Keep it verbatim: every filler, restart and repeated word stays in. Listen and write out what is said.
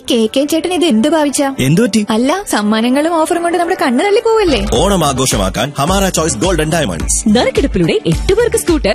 K K ചേട്ടൻ ഇത് എന്ത് ഭാവിച്ച? എന്തുപറ്റി? അല്ല, സമ്മാനങ്ങളും ഓഫറും കൊണ്ട് നമ്മുടെ കണ്ണ് തള്ളി പോവല്ലേ? ഓണം ആഘോഷമാക്കാൻ ഹമാര ചോയ്സ് ഗോൾഡൻ ഡയമണ്ട്സ്. നറുക്കെടുപ്പിലൂടെ എട്ട് പേർക്ക് സ്കൂട്ടർ,